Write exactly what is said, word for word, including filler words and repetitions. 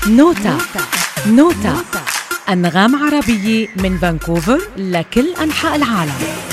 نوتا. نوتا أنغام عربية من فانكوفر لكل أنحاء العالم.